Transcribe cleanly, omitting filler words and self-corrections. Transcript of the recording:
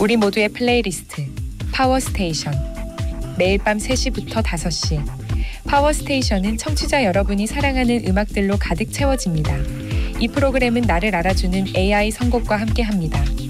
우리 모두의 플레이리스트 파워스테이션. 매일 밤 3시부터 5시 파워스테이션은 청취자 여러분이 사랑하는 음악들로 가득 채워집니다. 이 프로그램은 나를 알아주는 AI 선곡과 함께합니다.